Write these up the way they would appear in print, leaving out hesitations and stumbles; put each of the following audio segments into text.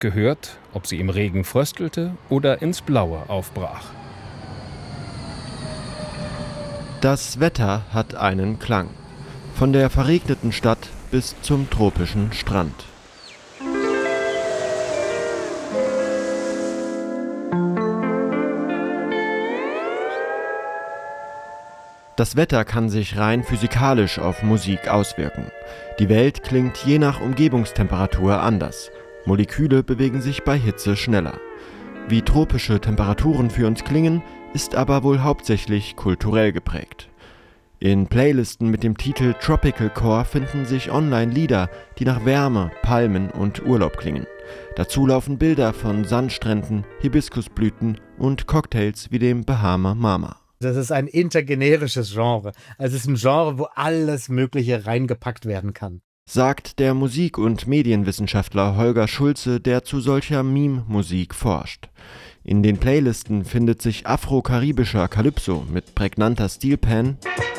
gehört, ob sie im Regen fröstelte oder ins Blaue aufbrach. Das Wetter hat einen Klang. Von der verregneten Stadt bis zum tropischen Strand. Das Wetter kann sich rein physikalisch auf Musik auswirken. Die Welt klingt je nach Umgebungstemperatur anders. Moleküle bewegen sich bei Hitze schneller. Wie tropische Temperaturen für uns klingen, ist aber wohl hauptsächlich kulturell geprägt. In Playlisten mit dem Titel Tropical Core finden sich online Lieder, die nach Wärme, Palmen und Urlaub klingen. Dazu laufen Bilder von Sandstränden, Hibiskusblüten und Cocktails wie dem Bahama Mama. Das ist ein intergenerisches Genre. Also es ist ein Genre, wo alles Mögliche reingepackt werden kann. Sagt der Musik- und Medienwissenschaftler Holger Schulze, der zu solcher Meme-Musik forscht. In den Playlisten findet sich afro-karibischer Calypso mit prägnanter Steelpan,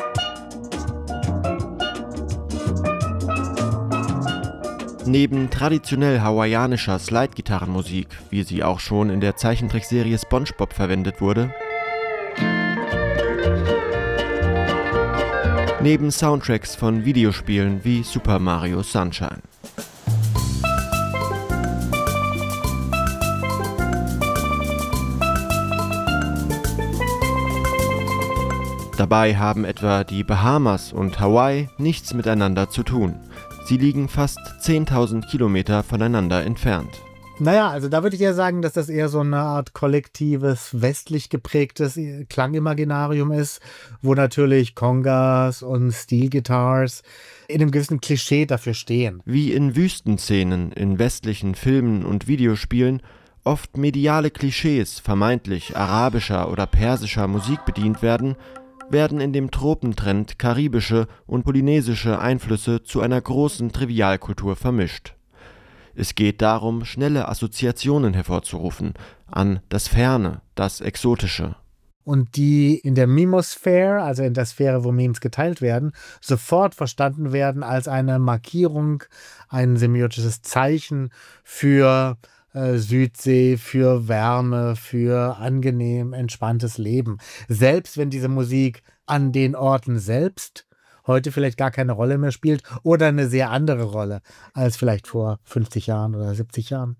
neben traditionell hawaiianischer Slide-Gitarrenmusik, wie sie auch schon in der Zeichentrickserie SpongeBob verwendet wurde, neben Soundtracks von Videospielen wie Super Mario Sunshine. Dabei haben etwa die Bahamas und Hawaii nichts miteinander zu tun. Sie liegen fast 10.000 Kilometer voneinander entfernt. Naja, also da würde ich ja sagen, dass das eher so eine Art kollektives, westlich geprägtes Klangimaginarium ist, wo natürlich Congas und Steel-Guitars in einem gewissen Klischee dafür stehen. Wie in Wüstenszenen in westlichen Filmen und Videospielen oft mediale Klischees vermeintlich arabischer oder persischer Musik bedient werden, werden in dem Tropentrend karibische und polynesische Einflüsse zu einer großen Trivialkultur vermischt. Es geht darum, schnelle Assoziationen hervorzurufen an das Ferne, das Exotische. Und die in der Memosphäre, also in der Sphäre, wo Memes geteilt werden, sofort verstanden werden als eine Markierung, ein semiotisches Zeichen für Südsee, für Wärme, für angenehm, entspanntes Leben. Selbst wenn diese Musik an den Orten selbst heute vielleicht gar keine Rolle mehr spielt oder eine sehr andere Rolle als vielleicht vor 50 Jahren oder 70 Jahren.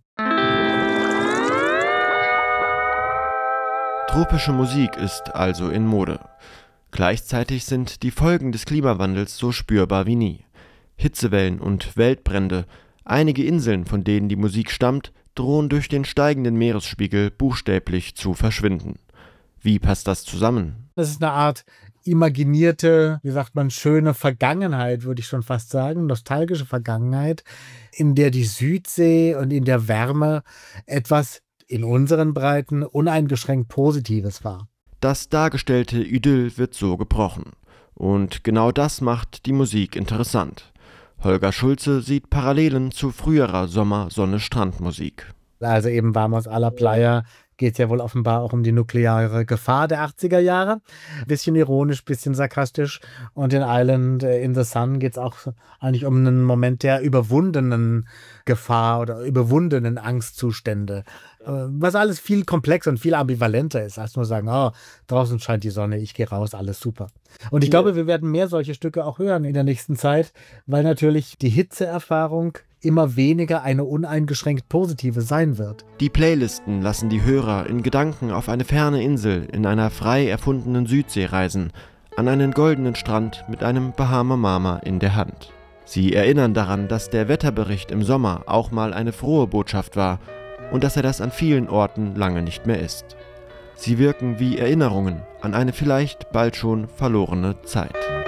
Tropische Musik ist also in Mode. Gleichzeitig sind die Folgen des Klimawandels so spürbar wie nie. Hitzewellen und Waldbrände, einige Inseln, von denen die Musik stammt, drohen durch den steigenden Meeresspiegel buchstäblich zu verschwinden. Wie passt das zusammen? Das ist eine Art imaginierte, wie sagt man, schöne Vergangenheit, würde ich schon fast sagen, nostalgische Vergangenheit, in der die Südsee und in der Wärme etwas in unseren Breiten uneingeschränkt Positives war. Das dargestellte Idyll wird so gebrochen. Und genau das macht die Musik interessant. Holger Schulze sieht Parallelen zu früherer Sommer-Sonne-Strand-Musik. Also eben Vamos a la Playa geht es ja wohl offenbar auch um die nukleare Gefahr der 80er Jahre. Bisschen ironisch, bisschen sarkastisch. Und in Island in the Sun geht es auch eigentlich um einen Moment der überwundenen Gefahr oder überwundenen Angstzustände. Was alles viel komplexer und viel ambivalenter ist, als nur sagen, oh, draußen scheint die Sonne, ich gehe raus, alles super. Und ich glaube, wir werden mehr solche Stücke auch hören in der nächsten Zeit, weil natürlich die Hitzeerfahrung immer weniger eine uneingeschränkt positive sein wird. Die Playlisten lassen die Hörer in Gedanken auf eine ferne Insel in einer frei erfundenen Südsee reisen, an einen goldenen Strand mit einem Bahama Mama in der Hand. Sie erinnern daran, dass der Wetterbericht im Sommer auch mal eine frohe Botschaft war und dass er das an vielen Orten lange nicht mehr ist. Sie wirken wie Erinnerungen an eine vielleicht bald schon verlorene Zeit.